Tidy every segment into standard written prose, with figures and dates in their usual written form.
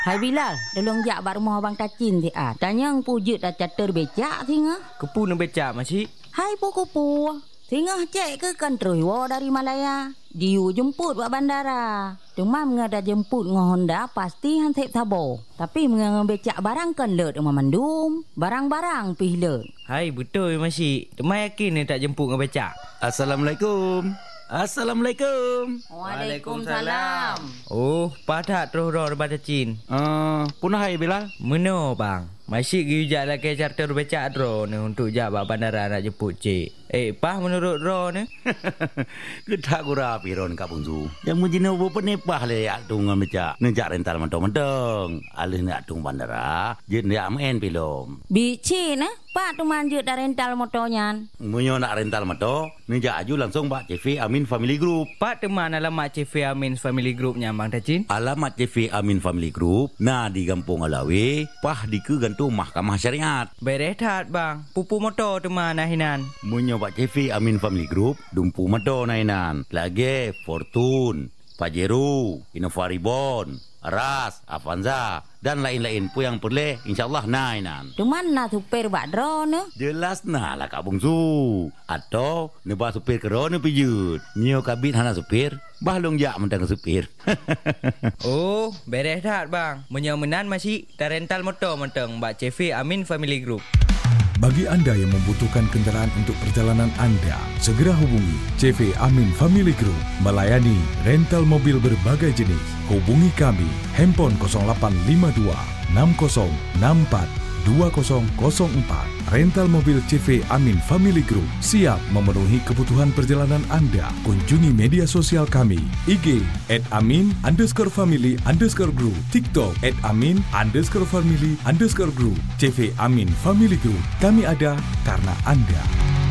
Hai Bilal, tolong jak bak rumah abang Tacin ti ah. Tanya ang pujut dah catur becak tinga. Kepu nak becak masih. Hai puku-pu. Tinga cek ke kan terus dari Malaya. Diu jemput buat bandara. Cuma menga dah jemput dengan Honda pasti hantep sabo. Tapi menga becak barang kan let rumah mandum. Barang-barang pih let. Hai betul masih. Cuma yakin ni tak jemput dengan becak. Assalamualaikum. Assalamualaikum. Waalaikumsalam. Oh, padat terus roh daripada Cin. Punah hai Bilal. Meno bang. Masih gijak lagi charter becak ro ni untuk jak bak bandara nak jemput cik. Pah menurut ro ni. Kedak gura piron Kak Bungsu. Yang mujina apa ni pah le ak tung becak. Nejak rental mentong-mentong. Alih nak tung bandara, je nak main pilom. Bici nah, Pak tu manjut dah rental motornya. Munyo nak rental motor, nejak aju langsung Pak CV Amin Family Group. Pak teman alamat CV Amin Family Groupnya Bang Tacin. Alamat CV Amin Family Group, nah di Kampung Alawi, pah di ke gantung Mahkamah Syariat. Berehat bang, pupu motor teman nahinan. Munyo Pak CV Amin Family Group, dumpu motor nahinan. Lagi Fortune, Pajero, Innova Reborn, Ras, Avanza dan lain-lain pun yang boleh insyaAllah nainan. Cuman nak supir bak drone ne? Jelas nah lah Kak Bungsu. Atau nebah supir kerana pijut. Nyo kabit hana supir, bahlong jak mentang supir. Oh, beres dah bang. Menyomenan masih tak rental motor mentang Mbak CV Amin Family Group. Bagi anda yang membutuhkan kenderaan untuk perjalanan anda, segera hubungi CV Amin Family Group melayani rental mobil berbagai jenis. Hubungi kami, handphone 0852 6064 2004. Rental mobil CV Amin Family Group siap memenuhi kebutuhan perjalanan anda. Kunjungi media sosial kami, IG @amin_family_group, TikTok @amin_family_group. CV Amin Family Group, kami ada karena anda.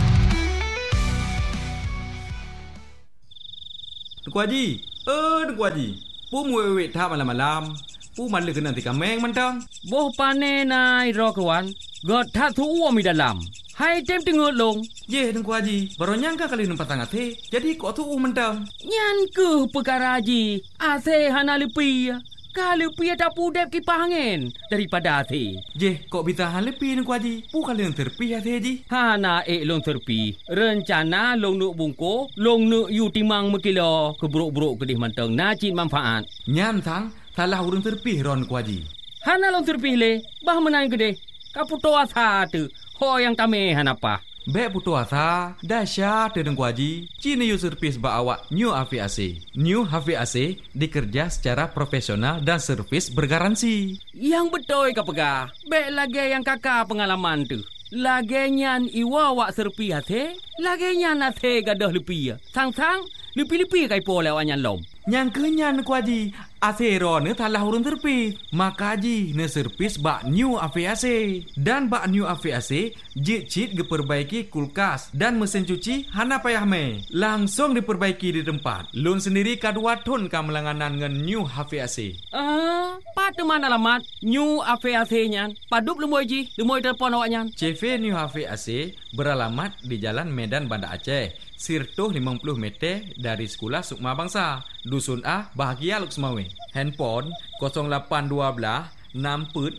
Tuku Haji, Tuku Haji, pu muewek tak malam-malam. Pu malu kena nanti kameng mentang. Boh pane nai ro kawan. God tak tu mi dalam. Hai tem tengok long. Ye Tuku Haji, baru nyangka kali numpat tangat he. Jadi kok tu mentang. Nyan ke perkara Haji. Ase hana lepi. Kalau pi tak pudep kipas angin daripada ase. Je, kok bisa hal lepi Tuku Haji. Pu kali yang terpi ase Haji. Hana long terpi. Rencana long nuk bungko, long nuk yu timang mekilo keburuk-buruk kedih mentang nacin manfaat. Nyan sang salah urang terpi ron Tuku Haji. Hana long terpi le, bah menang gede. Kaputo asa tu. Ho yang tame hanapa. Bek putu asa, dahsyat Tuku Haji. Cina yu servis ba awak New HVAC. New HVAC dikerja secara profesional dan servis bergaransi. Yang betul ka pegah. Bek lagi yang kakak pengalaman tu. Lagi nyan iwa wak serpi hati. Lagi nyan hati gadah lepi. Sang-sang lepi-lepi kai po lewat nyan lom. Yang kenyan Tuku Haji. Asero ne talah urun terpi. Maka Haji ne servis bak New HVAC. Dan bak New HVAC jit-jit diperbaiki kulkas dan mesin cuci hana payah me. Langsung diperbaiki di tempat. Lun sendiri kadua ton kamelanganan dengan New HVAC. Pada mana alamat New HVAC nyan? Padup lemoy Ji, lemoy telefon awak nyan. CV New HVAC beralamat di Jalan Medan Banda Aceh. Sirtuh 50 meter dari Sekolah Sukma Bangsa. Dusun A, Bahagia Luksmawe. Handphone 0812 6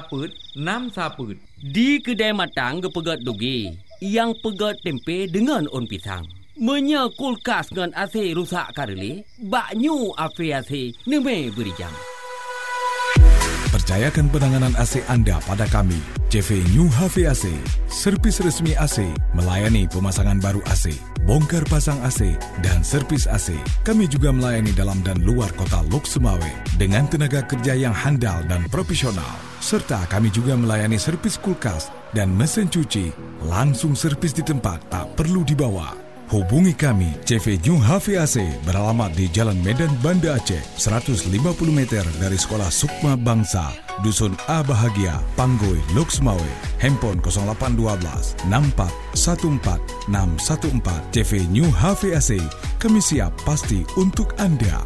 1 Di kedai matang ke pegat dugi. Yang pegat tempe dengan on pisang. Menya kulkas dengan AC rusak kareli. Bak New HVAC neme beri jam. Percayakan penanganan AC anda pada kami, CV New HVAC, servis resmi AC, melayani pemasangan baru AC, bongkar pasang AC, dan servis AC. Kami juga melayani dalam dan luar kota Lok Sumawe dengan tenaga kerja yang handal dan profesional. Serta kami juga melayani servis kulkas dan mesin cuci. Langsung servis di tempat, tak perlu dibawa. Hubungi kami, CV New HVAC beralamat di Jalan Medan Banda Aceh, 150 meter dari Sekolah Sukma Bangsa, Dusun A Bahagia, Panggoi, Lok Sumawe. Handphone 0812 64 14 614. CV New HVAC, kami siap pasti untuk anda.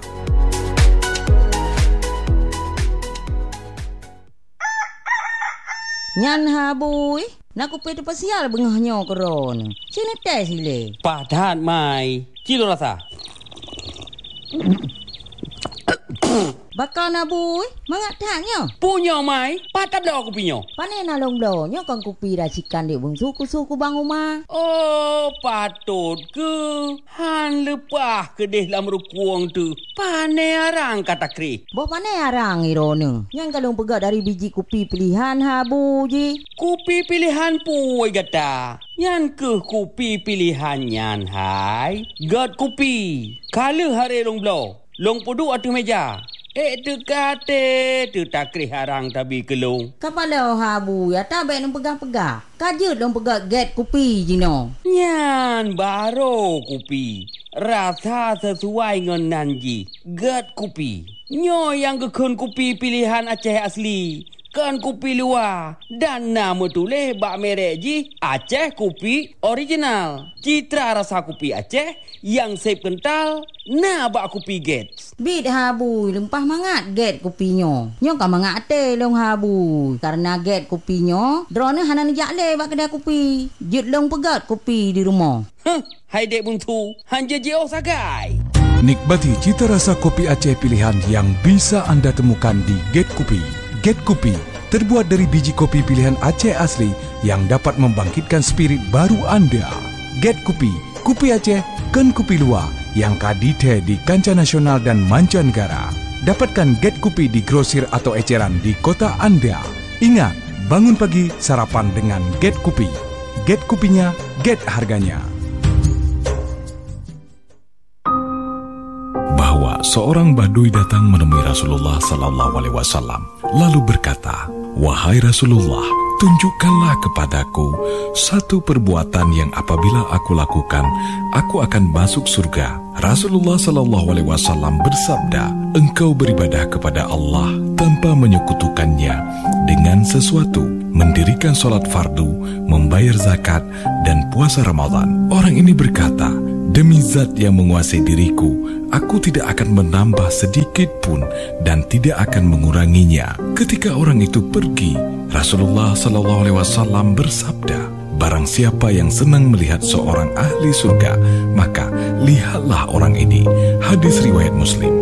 Nyan habui. Nak kupet pasial bengahnya keron. Sini tes sile. Padat mai. Kilo rasa. Bakal na boy, mangat taknya. Punya mai, patap dah aku punya. Pane na long-longnya kan kopi racikan dek bungsu kusuku bang rumah. Oh, patut ke? Han lepah ke deh lam rukuang tu. Pane arang kata kri. Boh pane arang irone. Yang kalung pegat dari biji kopi pilihan habu je. Kopi pilihan puai gata. Yan ke kopi pilihan yan hai. Gat kopi. Kala hari long blow. Long pudu atas meja. Tu kate, tu takri harang tabi kelung. Kapala habu ya tak baik nang pegang-pegang. Kajut nang pegang get kopi je no. Nyan baro kopi. Rasa sesuai dengan nanji. Get kopi. Nyo yang kekun kopi pilihan Aceh asli. Kan kopi luar. Dan nama tulis bak merek ji Aceh kopi original. Citra rasa kopi Aceh yang sep kental. Nah bak kopi get. Bit habu lempah mangat get kopinya. Nyo kan mangat te long habu. Karena get kopinya, drone hanan jak le bak kedai kopi. Jut long pegat kopi di rumah. Hai dek buntu, hanja jauh sagai. Nikmati cita rasa kopi Aceh pilihan yang bisa anda temukan di Get Kopi. Get Kopi terbuat dari biji kopi pilihan Aceh asli yang dapat membangkitkan spirit baru anda. Get Kopi, kopi Aceh kan kopi luar yang kadite di kancah nasional dan mancanegara. Dapatkan Get Kopi di grosir atau eceran di kota anda. Ingat, bangun pagi sarapan dengan Get Kopi. Get kopinya, get harganya. Bahwa seorang badui datang menemui Rasulullah sallallahu alaihi wasallam lalu berkata, "Wahai Rasulullah, tunjukkanlah kepadaku satu perbuatan yang apabila aku lakukan, aku akan masuk surga." Rasulullah sallallahu alaihi wasallam bersabda, "Engkau beribadah kepada Allah tanpa menyekutukannya dengan sesuatu, mendirikan solat fardu, membayar zakat dan puasa Ramadan." Orang ini berkata, "Demi zat yang menguasai diriku, aku tidak akan menambah sedikit pun dan tidak akan menguranginya." Ketika orang itu pergi, Rasulullah sallallahu alaihi wasallam bersabda, "Barang siapa yang senang melihat seorang ahli surga, maka lihatlah orang ini." Hadis riwayat Muslim.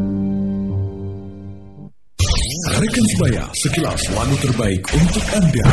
Rekan sebaya, sekilas lagu terbaik untuk anda.